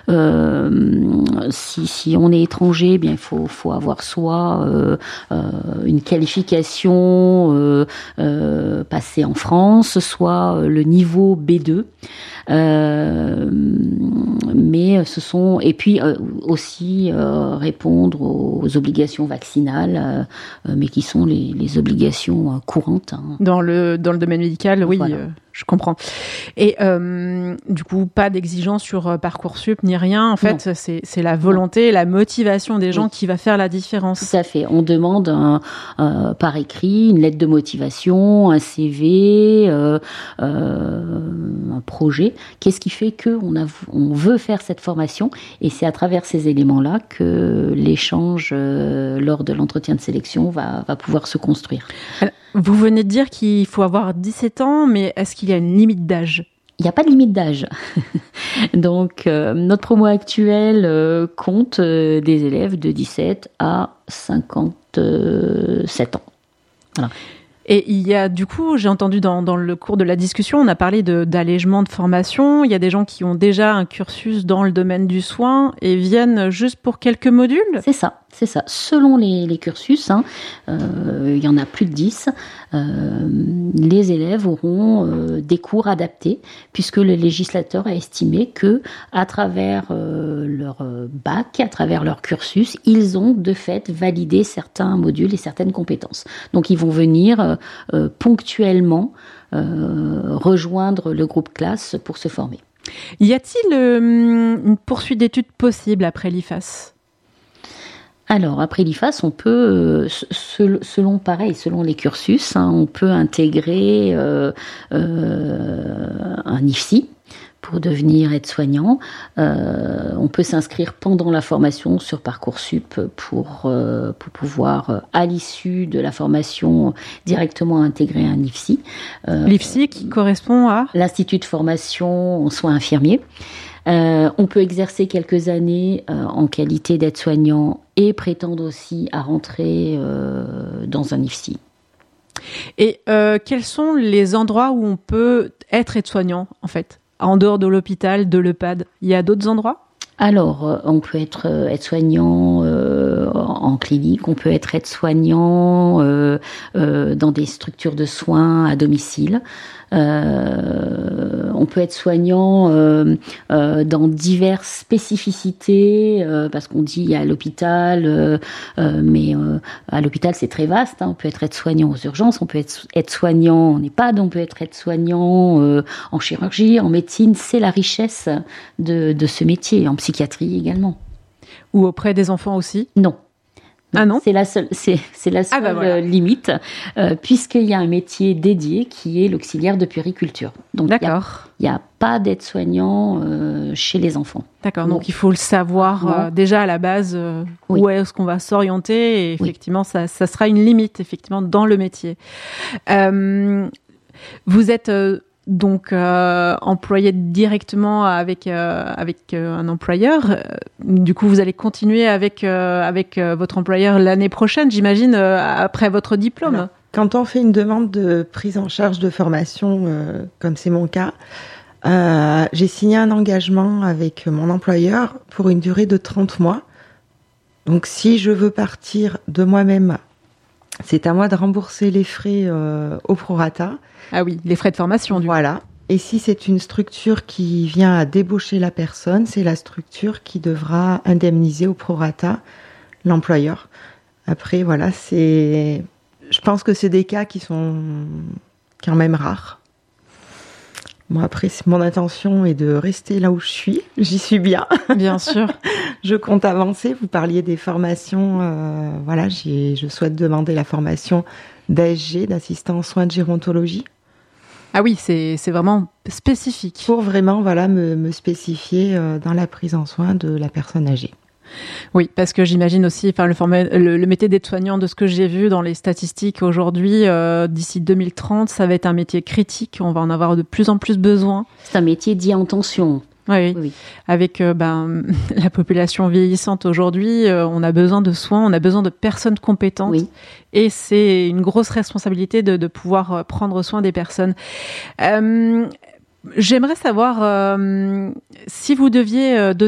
Si on est étranger, bien il faut avoir soit une qualification passée en France, soit le niveau B2. Mais ce sont et puis aussi répondre aux obligations vaccinales, mais qui sont les obligations courantes. Hein. Dans le domaine médical, oui. Voilà. Je comprends. Et du coup, pas d'exigence sur Parcoursup ni rien. En fait, c'est la volonté, la motivation des gens qui va faire la différence. Tout à fait. On demande par écrit une lettre de motivation, un CV, un projet. Qu'est-ce qui fait on veut faire cette formation? Et c'est à travers ces éléments-là que l'échange lors de l'entretien de sélection va pouvoir se construire. Alors, vous venez de dire qu'il faut avoir 17 ans, mais est-ce qu'il y a une limite d'âge ? Il n'y a pas de limite d'âge. Donc, notre promo actuelle compte des élèves de 17 à 57 ans. Voilà. Et il y a, du coup, j'ai entendu dans le cours de la discussion, on a parlé d'allègement de formation. Il y a des gens qui ont déjà un cursus dans le domaine du soin et viennent juste pour quelques modules. C'est ça. Selon les cursus, il y en a plus de 10, les élèves auront des cours adaptés, puisque le législateur a estimé que, à travers leur bac, à travers leur cursus, ils ont de fait validé certains modules et certaines compétences. Donc ils vont venir ponctuellement rejoindre le groupe classe pour se former. Y a-t-il une poursuite d'études possible après l'IFAS ? Alors, après l'IFAS, on peut, selon les cursus, on peut intégrer un IFSI pour devenir aide-soignant. On peut s'inscrire pendant la formation sur Parcoursup pour pouvoir, à l'issue de la formation, directement intégrer un IFSI. L'IFSI qui correspond à l'Institut de formation en soins infirmiers. On peut exercer quelques années en qualité d'aide-soignant et prétendre aussi à rentrer dans un IFSI. Et quels sont les endroits où on peut être aide-soignant, en fait, en dehors de l'hôpital, de l'EHPAD ? Il y a d'autres endroits ? Alors, on peut être aide-soignant en clinique, on peut être aide-soignant dans des structures de soins à domicile. On peut être soignant dans diverses spécificités, parce qu'on dit à l'hôpital, mais à l'hôpital c'est très vaste. On peut être aide-soignant aux urgences, on peut être aide-soignant en EHPAD, on peut être aide-soignant en chirurgie, en médecine. C'est la richesse de ce métier, en psychiatrie également. Ou auprès des enfants aussi ? Non. Ah non ? C'est la seule voilà. limite, puisqu'il y a un métier dédié qui est l'auxiliaire de puériculture. Donc, d'accord. Il n'y a pas d'aide-soignant chez les enfants. D'accord, donc il faut le savoir déjà à la base, oui. Où est-ce qu'on va s'orienter, et effectivement, ça sera une limite, effectivement, dans le métier. Vous êtes... donc employé directement avec un employeur. Du coup, vous allez continuer avec votre employeur l'année prochaine, j'imagine, après votre diplôme. Alors, quand on fait une demande de prise en charge de formation, comme c'est mon cas, j'ai signé un engagement avec mon employeur pour une durée de 30 mois. Donc, si je veux partir de moi-même, c'est à moi de rembourser les frais au prorata. Ah oui, les frais de formation, du coup. Voilà. Et si c'est une structure qui vient à débaucher la personne, c'est la structure qui devra indemniser au prorata l'employeur. Après, voilà, je pense que c'est des cas qui sont quand même rares. Bon, après, mon intention est de rester là où je suis. J'y suis bien. Bien sûr. Je compte avancer. Vous parliez des formations. Voilà, je souhaite demander la formation d'ASG, d'assistant en soins de gérontologie. Ah oui, c'est vraiment spécifique. Pour vraiment me spécifier dans la prise en soin de la personne âgée. Oui, parce que j'imagine aussi, le métier d'aide-soignant, de ce que j'ai vu dans les statistiques aujourd'hui, d'ici 2030, ça va être un métier critique. On va en avoir de plus en plus besoin. C'est un métier dit en tension. Oui. Avec la population vieillissante aujourd'hui, on a besoin de soins, on a besoin de personnes compétentes. Oui. Et c'est une grosse responsabilité de pouvoir prendre soin des personnes. J'aimerais savoir si vous deviez donner